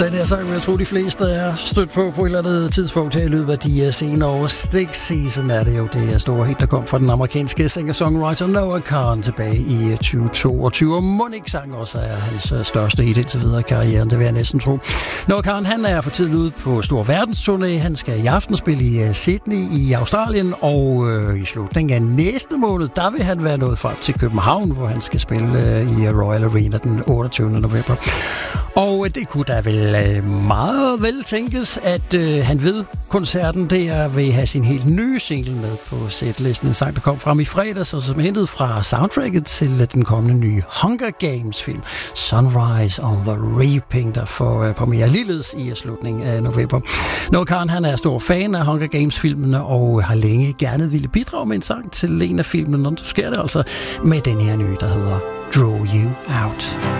Den her sang, jeg tror, de fleste er stødt på et eller andet tidspunkt her i løbet af de senere år. Stick Season er det jo det store hit, der kom fra den amerikanske singer-songwriter Noah Kahan tilbage i 2022. Og Monique sang også er hans største hit indtil videre i karrieren, det vil jeg næsten tro. Noah Kahan, han er for tiden ude på stor verdensturné. Han skal i aften spille i Sydney i Australien, og i slutningen af næste måned, der vil han være nået frem til København, hvor han skal spille i Royal Arena den 28. november. Og det kunne da vel meget vel tænkes, at han ved koncerten der vil have sin helt nye single med på setlisten. En sang, der kom frem i fredags, og som er hentet fra soundtracket til den kommende nye Hunger Games-film Sunrise on the Reaping, der får premiere ligeledes i slutningen af november. Noah Kahan, han er stor fan af Hunger Games-filmene og har længe gerne ville bidrage med en sang til en af filmene, og så sker det altså med den her nye, der hedder Draw You Out.